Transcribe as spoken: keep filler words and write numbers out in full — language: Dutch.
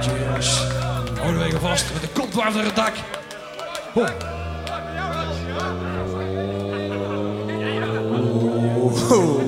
Cheers. Houden we even vast met de kop dwars door het dak. Oh. Oh.